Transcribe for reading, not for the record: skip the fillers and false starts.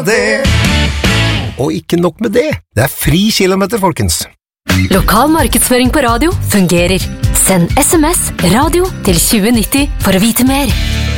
det. Og ikke nok med det. Det fri kilometer, folkens. Lokal markedsføring på radio fungerer. Send SMS radio til 2090 for å vite mer.